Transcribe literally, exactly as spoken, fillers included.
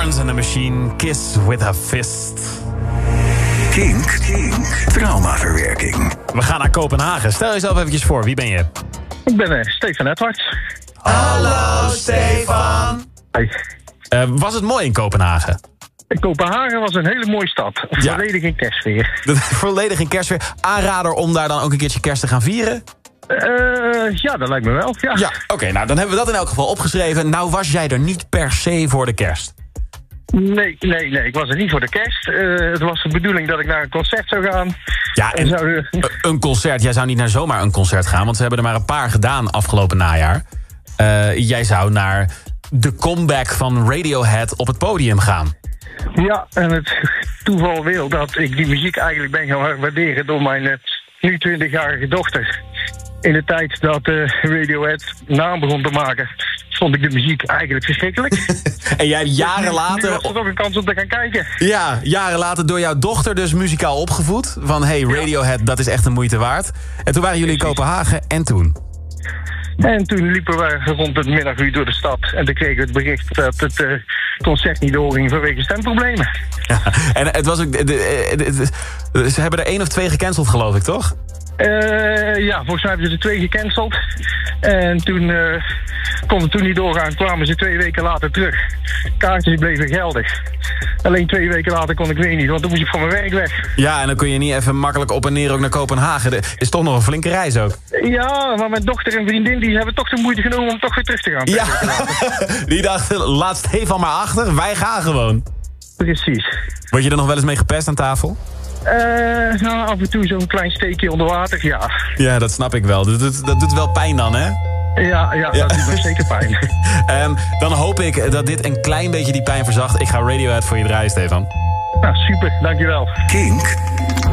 Florence and the Machine, Kiss with a Fist. Kink, Kink, traumaverwerking. We gaan naar Kopenhagen. Stel jezelf eventjes voor, wie ben je? Ik ben uh, Stefan Edwards. Hallo Stefan. Hey. Uh, was het mooi in Kopenhagen? Kopenhagen was een hele mooie stad. Ja. Volledig in kerstfeer. Volledig in kerstfeer. Aanrader om daar dan ook een keertje kerst te gaan vieren? Uh, ja, dat lijkt me wel. Ja, ja oké, okay, nou dan hebben we dat in elk geval opgeschreven. Nou was jij er niet per se voor de kerst. Nee, nee, nee, ik was er niet voor de kerst. Uh, het was de bedoeling dat ik naar een concert zou gaan. Ja, en, en zou... een concert. Jij zou niet naar zomaar een concert gaan, want ze hebben er maar een paar gedaan afgelopen najaar. Uh, jij zou naar de comeback van Radiohead op het podium gaan. Ja, en het toeval wil dat ik die muziek eigenlijk ben gaan waarderen door mijn uh, nu twintigjarige dochter. In de tijd dat uh, Radiohead naam begon te maken, vond ik de muziek eigenlijk verschrikkelijk. En jij jaren later... Nu was er toch een kans om te gaan kijken. Ja, jaren later door jouw dochter dus muzikaal opgevoed. Van hey, Radiohead, ja. Dat is echt een moeite waard. En toen waren jullie in Kopenhagen en toen? En toen liepen we rond het middaguur door de stad. En toen kregen we het bericht dat het uh, concert niet doorging vanwege stemproblemen. Ja, en het was ook... De, de, de, de, ze hebben er één of twee gecanceld, geloof ik, toch? Uh, ja, volgens mij hebben ze er twee gecanceld. En toen uh, kon het toen niet doorgaan, kwamen ze twee weken later terug. Kaartjes bleven geldig. Alleen twee weken later kon ik weer niet, want toen moest ik van mijn werk weg. Ja, en dan kun je niet even makkelijk op en neer ook naar Kopenhagen. Dat is toch nog een flinke reis ook. Ja, maar mijn dochter en vriendin die hebben toch de moeite genomen om toch weer terug te gaan. Ja, die dachten, laat Stefan maar achter, wij gaan gewoon. Precies. Word je er nog wel eens mee gepest aan tafel? Uh, nou, af en toe zo'n klein steekje onder water, ja. Ja, dat snap ik wel. Dat doet, dat doet wel pijn dan, hè? Ja, ja, ja. Dat doet me zeker pijn. um, dan hoop ik dat dit een klein beetje die pijn verzacht. Ik ga Radiohead voor je draaien, Stefan. Nou, super, dankjewel. Kink